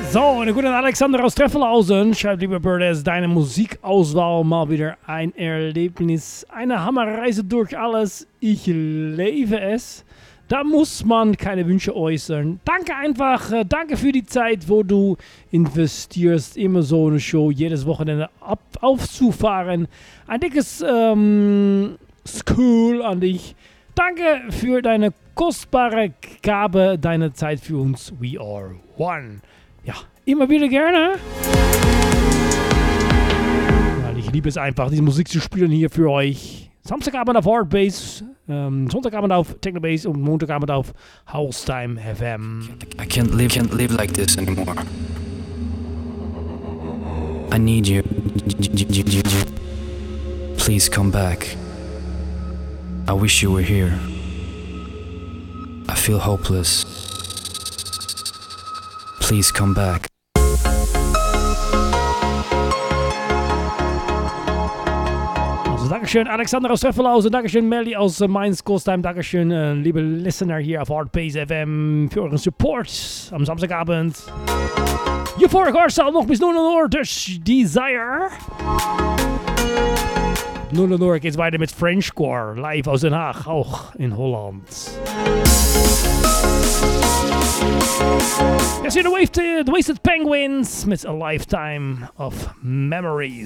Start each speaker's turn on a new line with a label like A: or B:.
A: So, eine gute Alexander aus Treffelhausen schreibt, lieber Bird, deine Musikauswahl mal wieder ein Erlebnis. Eine Hammerreise durch alles. Ich liebe es. Da muss man keine Wünsche äußern. Danke einfach, danke für die Zeit, wo du investierst, immer so eine Show jedes Wochenende aufzufahren. Ein dickes School an dich. Danke für deine kostbare Gabe, deine Zeit für uns. We are one. Ja, immer wieder gerne. Weil ich liebe es einfach, diese Musik zu spielen hier für euch. Samstagabend auf Hardbass, Sonntagabend auf Technobase und Montagabend auf Haustime FM.
B: I can't live like this anymore. I need you. Please come back. I wish you were here. I feel hopeless. Please come back.
A: Also Dankeschön Alexander aus Treffelhausen, Dankeschön Melly aus Mainz Ghostheim, Dankeschön liebe Listener hier auf Hardbass FM für euren Support am Samstagabend. Euphoric Hardstyle noch bis 0 Uhr durch Desire. 0 Uhr geht's weiter mit Frenchcore, live aus Den Haag, auch in Holland. Jetzt hier The Wasted Penguins mit A Lifetime of Memories.